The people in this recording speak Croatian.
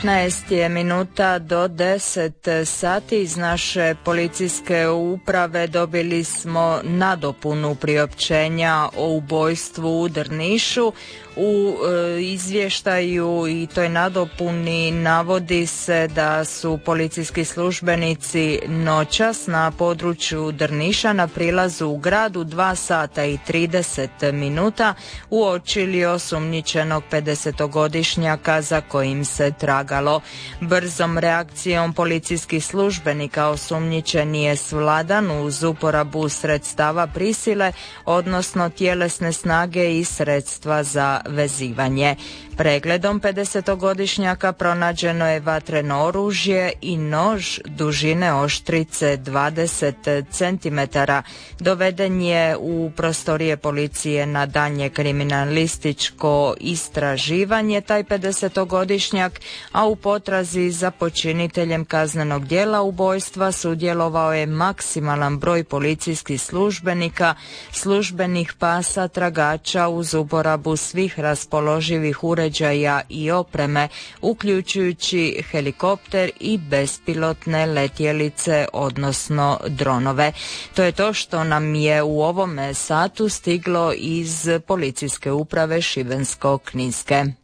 15 je minuta do 10 sati. Iz naše policijske uprave dobili smo nadopunu priopćenja o ubojstvu u Drnišu. U izvještaju i toj nadopuni navodi se da su policijski službenici noćas na području Drniša na prilazu u gradu 2 sata i 30 minuta uočili osumnjičenog 50-godišnjaka za kojim se tragalo. Brzom reakcijom policijskih službenika osumnjičeni je svladan uz uporabu sredstava prisile, odnosno tjelesne snage i sredstva za vezivanje. Pregledom 50-godišnjaka pronađeno je vatreno oružje i nož dužine oštrice 20 cm. Doveden je u prostorije policije na daljnje kriminalističko istraživanje taj 50-godišnjak, a u potrazi za počiniteljem kaznenog djela ubojstva sudjelovao je maksimalan broj policijskih službenika, službenih pasa, tragača uz uporabu svih raspoloživih uređaja i opreme, uključujući helikopter i bespilotne letjelice, odnosno dronove. To je to što nam je u ovome satu stiglo iz policijske uprave Šibensko-kninske.